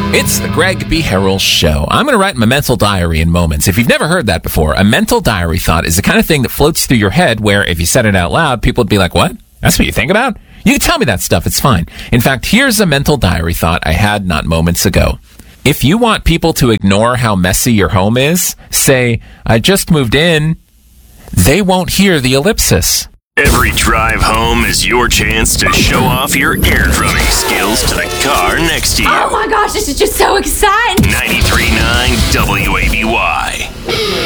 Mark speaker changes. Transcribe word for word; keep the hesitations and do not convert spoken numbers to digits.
Speaker 1: It's the Greg B. Harrell Show. I'm going to write my mental diary in moments. If you've never heard that before, a mental diary thought is the kind of thing that floats through your head where if you said it out loud, people would be like, what? That's what you think about? You can tell me that stuff. It's fine. In fact, here's a mental diary thought I had not moments ago. If you want people to ignore how messy your home is, say, I just moved in, they won't hear the ellipsis.
Speaker 2: Every drive home is your chance to show off your air drumming skills to the car next to you.
Speaker 3: Oh my gosh, this is just so exciting.
Speaker 2: ninety-three point nine W A B Y.